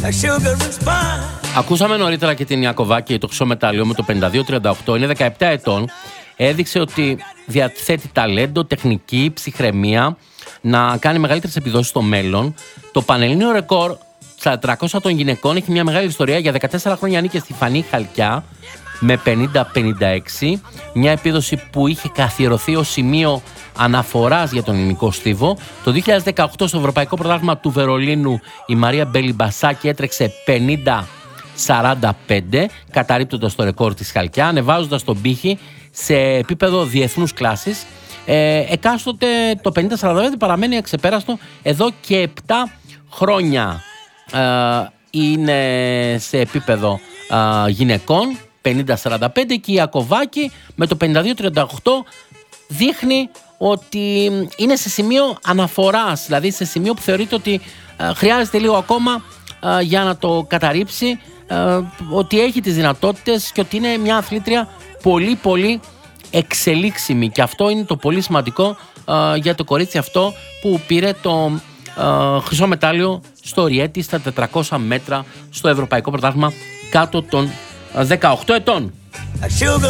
Ακούσαμε νωρίτερα και την Ιακωβάκη, το χρυσό μετάλλιο με το 52-38. Είναι 17 ετών. Έδειξε ότι διαθέτει ταλέντο, τεχνική, ψυχραιμία να κάνει μεγαλύτερες επιδόσεις στο μέλλον. Το πανελλήνιο ρεκόρ στα 400 των γυναικών έχει μια μεγάλη ιστορία. Για 14 χρόνια ανήκε στη Φανή Χαλκιά με 50-56. Μια επίδοση που είχε καθιερωθεί ως σημείο αναφοράς για τον ελληνικό στίβο. Το 2018 στο Ευρωπαϊκό Πρωτάθλημα του Βερολίνου η Μαρία Μπελιμπασάκη έτρεξε 50-45, καταρρίπτοντας το ρεκόρ της Χαλκιά, ανεβάζοντας τον πύχη σε επίπεδο διεθνούς κλάσης. Εκάστοτε το 50-45 παραμένει αξεπέραστο εδώ και 7 χρόνια. Είναι σε επίπεδο γυναικών 50-45 και η Ιακωβάκη με το 52-38 δείχνει ότι είναι σε σημείο αναφοράς, δηλαδή σε σημείο που θεωρείται ότι χρειάζεται λίγο ακόμα για να το καταρρύψει, ότι έχει τις δυνατότητες και ότι είναι μια αθλήτρια πολύ πολύ εξελίξιμη, και αυτό είναι το πολύ σημαντικό για το κορίτσι αυτό που πήρε το χρυσό μετάλλιο στο Ριέτη στα 400 μέτρα στο Ευρωπαϊκό Πρωτάθλημα κάτω των 18 ετών.